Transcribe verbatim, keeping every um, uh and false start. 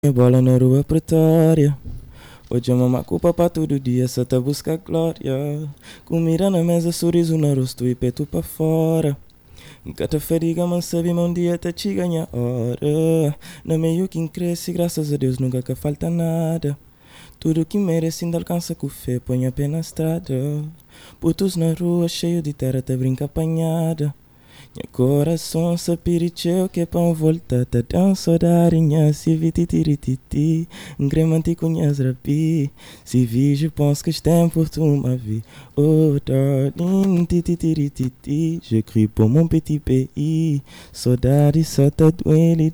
Minha bola na rua pretória. Hoje a mamãe culpa pra todo dia, só tá busca glória. Comida na mesa, sorriso no rosto e peito pra fora. Gata feriga, mas sabe, um dia tá te ganha hora. No meio que cresce, graças a Deus nunca que falta nada. Tudo que merece ainda alcança com fé, põe a pé na estrada. Putos na rua, cheio de terra, tá brinca apanhada. Meu coração se piricheu que é pra voltar. Tá tão saudade, se vi titirititi. Um cremante conhece rapi. Se vi, pense que je pour tout ma vie. Oh darling, titirititi. Je crie pour mon petit pays. Saudade só tá doendo.